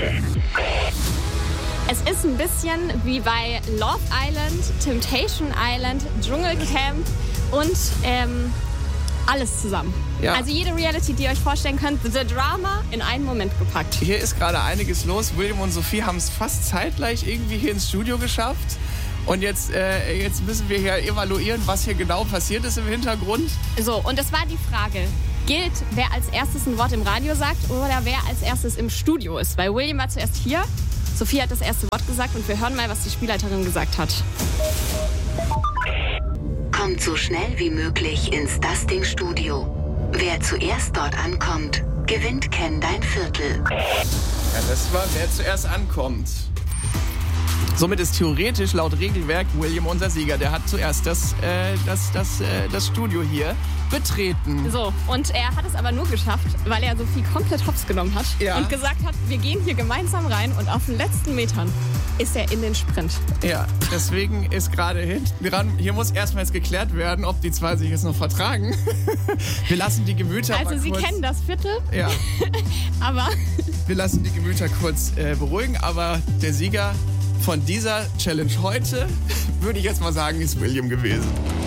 Es ist ein bisschen wie bei Love Island, Temptation Island, Dschungelcamp und alles zusammen. Ja. Also jede Reality, die ihr euch vorstellen könnt, The Drama in einen Moment gepackt. Hier ist gerade einiges los. William und Sophie haben es fast zeitgleich irgendwie hier ins Studio geschafft. Und jetzt müssen wir hier evaluieren, was hier genau passiert ist im Hintergrund. So, und das war die Frage. Gilt, wer als erstes ein Wort im Radio sagt oder wer als erstes im Studio ist? Weil William war zuerst hier, Sophie hat das erste Wort gesagt und wir hören mal, was die Spielleiterin gesagt hat. Kommt so schnell wie möglich ins Dusting-Studio. Wer zuerst dort ankommt, gewinnt Kenn dein Viertel. Ja, das war, wer zuerst ankommt. Somit ist theoretisch laut Regelwerk William unser Sieger. Der hat zuerst das Studio hier betreten. So, und er hat es aber nur geschafft, weil er Sophie komplett hops genommen hat und gesagt hat, wir gehen hier gemeinsam rein und auf den letzten Metern ist er in den Sprint. Ja, deswegen ist gerade hinten dran, hier muss erstmal jetzt geklärt werden, ob die zwei sich jetzt noch vertragen. Wir lassen die Gemüter Also sie kurz, kennen das Viertel, ja, aber wir lassen die Gemüter kurz beruhigen, aber der Sieger von dieser Challenge heute, würde ich jetzt mal sagen, ist William gewesen.